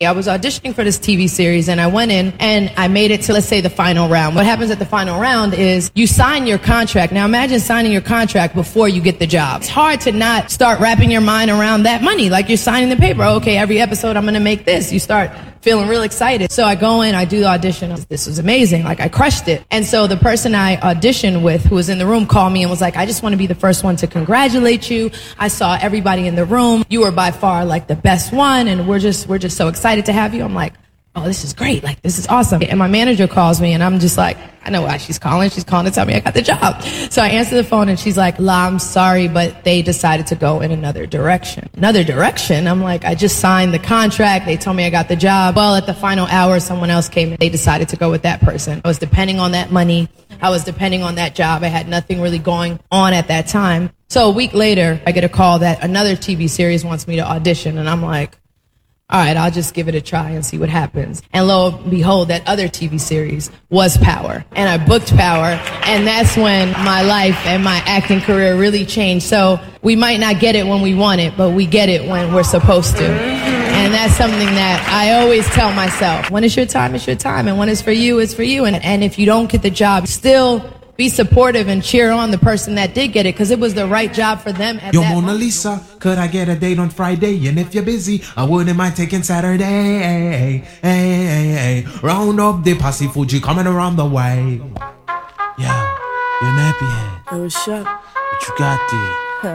I was auditioning for this TV series and I went in and I made it to, let's say, the final round. What happens at the final round is you sign your contract. Now imagine signing your contract before you get the job. It's hard to not start wrapping your mind around that money. Like you're signing the paper. Okay, every episode I'm going to make this. You start feeling real excited. So I go in, I do the audition. This was amazing. Like I crushed it. And so the person I auditioned with who was in the room called me and was like, I just want to be the first one to congratulate you. I saw everybody in the room. You were by far like the best one. And we're just so excited to have you. I'm like, oh, this is great. Like, this is awesome. And my manager calls me and I'm just like, I know why she's calling. She's calling to tell me I got the job. So I answer the phone and she's like, La, I'm sorry, but they decided to go in another direction. Another direction? I'm like, I just signed the contract. They told me I got the job. Well, at the final hour, someone else came and they decided to go with that person. I was depending on that money. I was depending on that job. I had nothing really going on at that time. So a week later, I get a call that another TV series wants me to audition. And I'm like, all right, I'll just give it a try and see what happens. And lo and behold, that other TV series was Power. And I booked Power. And that's when my life and my acting career really changed. So we might not get it when we want it, but we get it when we're supposed to. And that's something that I always tell myself. When it's your time, it's your time. And when it's for you, it's for you. And if you don't get the job, still be supportive and cheer on the person that did get it because it was the right job for them at Yo, that Mona moment. Lisa, could I get a date on Friday? And if you're busy, I wouldn't mind taking Saturday. Hey. Round up the posse Fuji coming around the way. Yeah, you're nappy head. Oh, shut. But you got this.